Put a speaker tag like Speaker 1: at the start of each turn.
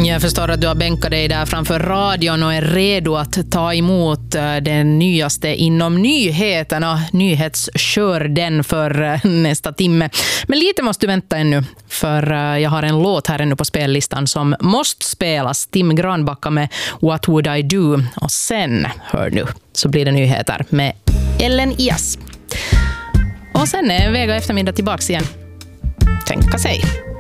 Speaker 1: Jag förstår att du har bänkat dig där framför radion och är redo att ta emot den nyaste inom nyheterna. Nyhetskör den för nästa timme. Men lite måste du vänta ännu, för jag har en låt här ännu på spellistan som måste spelas. Tim Granbacka med What Would I Do? Och sen, hör nu, så blir det nyheter med Ellen Ias. Och sen är Vega eftermiddag tillbaka igen. Tänka sig.